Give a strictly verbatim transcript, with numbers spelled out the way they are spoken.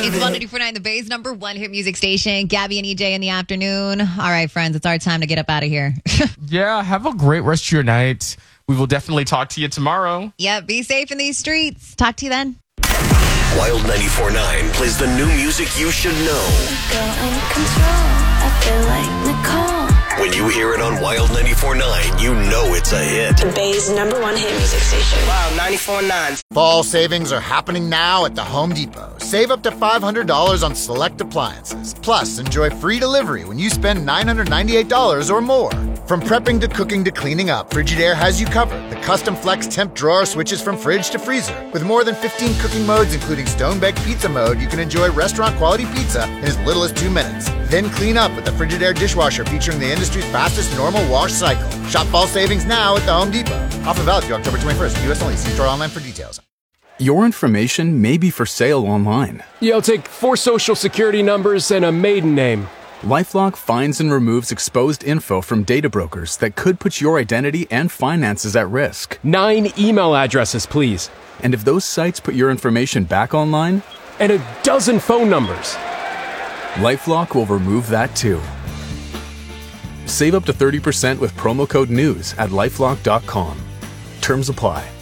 It's one ninety-four point nine, the Bay's number one hit music station. Gabby and E J in the afternoon. All right, friends, it's our time to get up out of here. Yeah, have a great rest of your night. We will definitely talk to you tomorrow. Yeah, be safe in these streets. Talk to you then. Wild ninety-four point nine plays the new music you should know. Girl in control, I feel like Nicole. When you hear it on Wild ninety-four point nine, you know it's a hit. The Bay's number one hit music station. Wild ninety-four point nine. Fall savings are happening now at the Home Depot. Save up to five hundred dollars on select appliances. Plus, enjoy free delivery when you spend nine hundred ninety-eight dollars or more. From prepping to cooking to cleaning up, Frigidaire has you covered. The custom flex temp drawer switches from fridge to freezer. With more than fifteen cooking modes, including stone-baked pizza mode, you can enjoy restaurant-quality pizza in as little as two minutes. Then clean up with the Frigidaire dishwasher featuring the industry's fastest normal wash cycle. Shop fall savings now at the Home Depot. Offer valid through October twenty-first. U S only. See store online for details. Your information may be for sale online. Yeah, I'll take four social security numbers and a maiden name. LifeLock finds and removes exposed info from data brokers that could put your identity and finances at risk. Nine email addresses, please. And if those sites put your information back online? And a dozen phone numbers. LifeLock will remove that too. Save up to thirty percent with promo code NEWS at lifelock dot com. Terms apply.